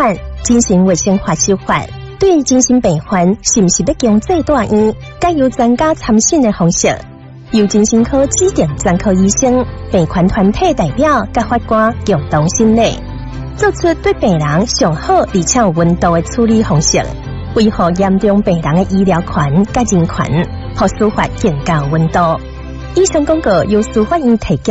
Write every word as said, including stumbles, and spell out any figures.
款进行卫生化手法。对于精神病患是不是要强制住院，该由专家参审的方式，由精神科指定专科医生、病患团体代表甲法官共同审理，做出对病人上好而且有温度的处理方式，维护严重病人的医疗权甲人权，和司法更高温度。以上广告由司法院提供。